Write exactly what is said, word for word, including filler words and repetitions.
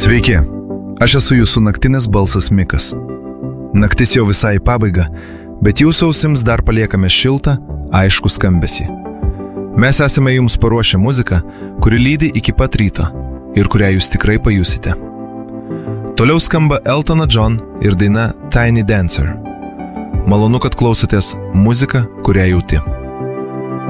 Sveiki, aš esu jūsų naktinis balsas Mikas. Naktis jau visai į pabaigą, bet jūsų ausims dar paliekame šiltą, aiškų skambesį. Mes esame jums paruošę muziką, kuri lydi iki pat ryto ir kurią jūs tikrai pajusite. Toliau skamba Eltono John ir daina Tiny Dancer. Malonu, kad klausotės muziką, kurią jauti.